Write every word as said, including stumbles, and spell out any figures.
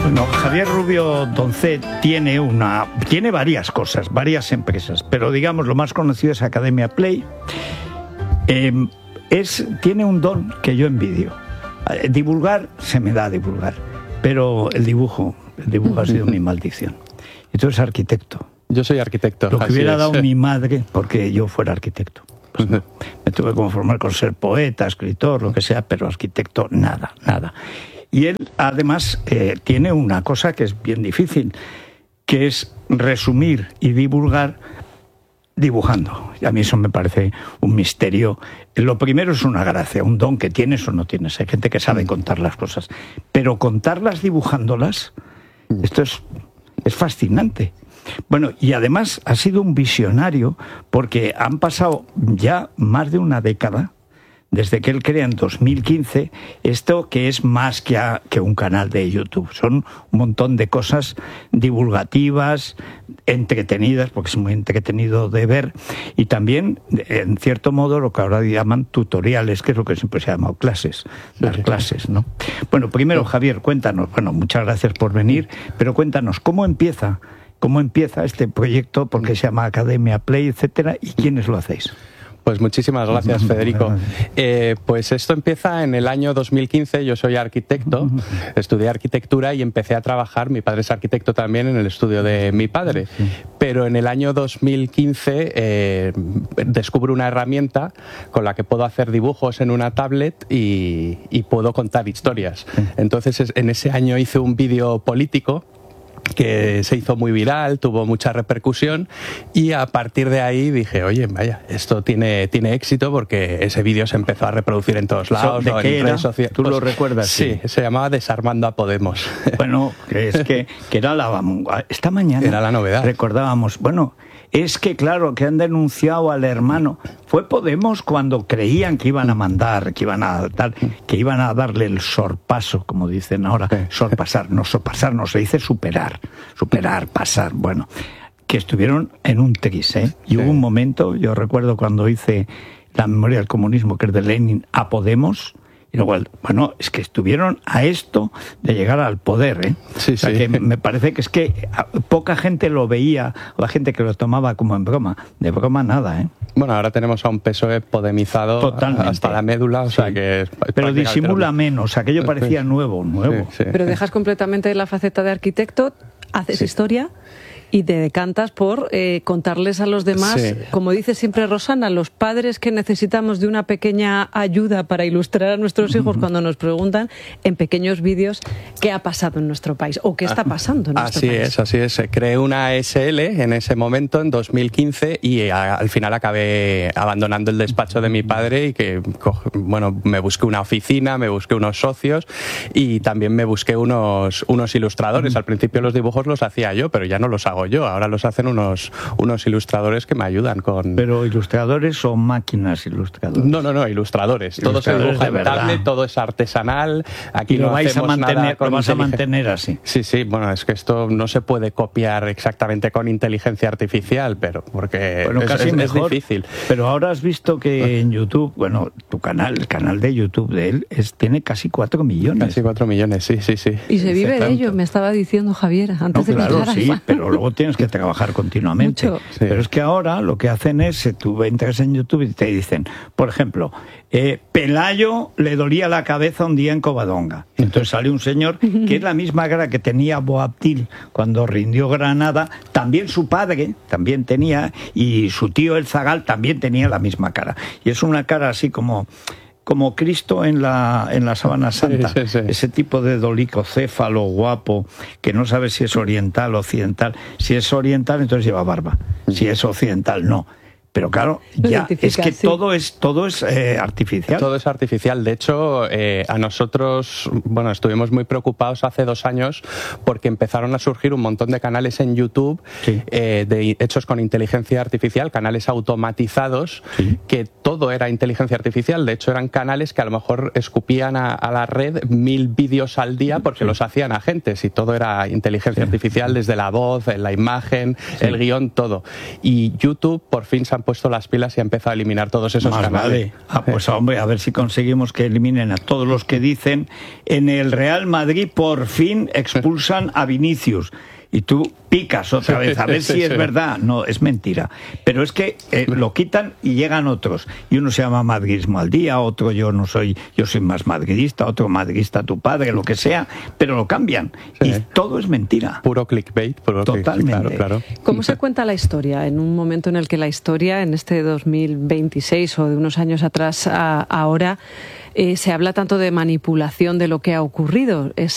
Bueno, Javier Rubio Doncet tiene una, tiene varias cosas, varias empresas, pero digamos lo más conocido es Academia Play. Eh, es, tiene un don que yo envidio. Eh, divulgar, se me da a divulgar, pero el dibujo, el dibujo ha sido mi maldición. Y tú eres arquitecto. Yo soy arquitecto. Lo que hubiera es. dado mi madre porque yo fuera arquitecto. Pues no, me tuve que conformar con ser poeta, escritor, lo que sea, pero arquitecto, nada, nada. Y él, además, eh, tiene una cosa que es bien difícil, que es resumir y divulgar dibujando. Y a mí eso me parece un misterio. Lo primero es una gracia, un don que tienes o no tienes. Hay gente que sabe contar las cosas. Pero contarlas dibujándolas, esto es, es fascinante. Bueno, y además ha sido un visionario porque han pasado ya más de una década desde que él crea en dos mil quince esto que es más que, a, que un canal de YouTube. Son un montón de cosas divulgativas, entretenidas, porque es muy entretenido de ver, y también, en cierto modo, lo que ahora llaman tutoriales, que es lo que siempre se ha llamado clases, dar clases, ¿no? Bueno, primero, Javier, cuéntanos, bueno, muchas gracias por venir, pero cuéntanos, ¿cómo empieza, cómo empieza este proyecto, porque se llama Academia Play, etcétera, y quiénes lo hacéis? Pues muchísimas gracias, Federico. Eh, pues esto empieza en el año dos mil quince, yo soy arquitecto, estudié arquitectura y empecé a trabajar, mi padre es arquitecto también, en el estudio de mi padre, pero en el año dos mil quince eh, descubro una herramienta con la que puedo hacer dibujos en una tablet y, y puedo contar historias. Entonces en ese año hice un vídeo político que se hizo muy viral, tuvo mucha repercusión, y a partir de ahí dije, oye, vaya, esto tiene, tiene éxito, porque ese vídeo se empezó a reproducir en todos lados. ¿De qué era? ¿Tú pues, lo recuerdas? Sí, sí, se llamaba Desarmando a Podemos. Bueno, que es que, que era la... Esta mañana... Era la novedad. Recordábamos, bueno... Es que, claro, que han denunciado al hermano. Fue Podemos cuando creían que iban a mandar, que iban a dar, que iban a darle el sorpaso, como dicen ahora. Sorpasar, no sorpasar, no se dice superar. Superar, pasar, bueno. Que estuvieron en un tris, ¿eh? Y hubo un momento, yo recuerdo cuando hice la memoria del comunismo, que es de Lenin, a Podemos... Y luego, bueno, es que estuvieron a esto de llegar al poder, ¿eh? Sí, o sea, sí. que me parece que es que poca gente lo veía, la gente que lo tomaba como en broma. De broma nada, ¿eh? Bueno, ahora tenemos a un P S O E podemizado Totalmente. Hasta la médula, o sí. sea que... Es Pero disimula menos, aquello parecía nuevo, nuevo. Sí, sí. Pero dejas completamente la faceta de arquitecto, haces sí. historia... Y te decantas por eh, contarles a los demás, sí. como dice siempre Rosana, los padres que necesitamos de una pequeña ayuda para ilustrar a nuestros hijos uh-huh. cuando nos preguntan en pequeños vídeos qué ha pasado en nuestro país o qué está pasando en nuestro así país. Así es, así es. Se creé una A S L en ese momento, en dos mil quince, y a, al final acabé abandonando el despacho de mi padre y que, bueno, me busqué una oficina, me busqué unos socios y también me busqué unos, unos ilustradores. Uh-huh. Al principio los dibujos los hacía yo, pero ya no los hago yo, ahora los hacen unos, unos ilustradores que me ayudan con... ¿Pero ilustradores o máquinas ilustradoras? No, no, no, ilustradores. Todo se dibuja en tablet, todo es artesanal. Aquí y lo no vais a mantener, lo vas a mantener así. Sí, sí, bueno, es que esto no se puede copiar exactamente con inteligencia artificial, pero porque bueno, es, casi es, mejor, es difícil. Pero ahora has visto que en YouTube, bueno, tu canal, el canal de YouTube de él, es, tiene casi cuatro millones. Casi cuatro millones, sí, sí, sí. Y se vive de ello, me estaba diciendo Javier, antes no, de claro, que sí, pero luego tienes que trabajar continuamente. Mucho. Sí. Pero es que ahora lo que hacen es, tú entras en YouTube y te dicen, por ejemplo, eh, Pelayo le dolía la cabeza un día en Covadonga. Entonces sale un señor que es la misma cara que tenía Boabdil cuando rindió Granada, también su padre también tenía, y su tío el Zagal también tenía la misma cara. Y es una cara así como... como Cristo en la en la Sábana Santa, sí, sí, sí. Ese tipo de dolicocéfalo guapo, que no sabe si es oriental o occidental. Si es oriental, entonces lleva barba. Si es occidental, no. Pero claro, ya es que sí. todo es todo es eh, artificial. Todo es artificial. De hecho, eh, a nosotros, bueno, estuvimos muy preocupados hace dos años porque empezaron a surgir un montón de canales en YouTube sí. eh, de, hechos con inteligencia artificial, canales automatizados, sí. que todo era inteligencia artificial. De hecho, eran canales que a lo mejor escupían a, a la red mil vídeos al día porque sí. los hacían agentes y todo era inteligencia sí. artificial, desde la voz, la imagen, sí. el guión, todo. Y YouTube por fin se ha puesto las pilas y ha empezado a eliminar todos esos Más canales. vale. Ah, pues hombre, a ver si conseguimos que eliminen a todos los que dicen en el Real Madrid por fin expulsan a Vinicius. Y tú picas otra vez, a ver si es verdad. No, es mentira. Pero es que eh, lo quitan y llegan otros. Y uno se llama Madridismo al día, otro yo no soy, yo soy más madridista, otro madridista tu padre, lo que sea, pero lo cambian. Sí. Y todo es mentira. Puro clickbait. Puro Totalmente. Clickbait, claro, claro. ¿Cómo se cuenta la historia en un momento en el que la historia, en este dos mil veintiséis o de unos años atrás a ahora, eh, se habla tanto de manipulación de lo que ha ocurrido? Es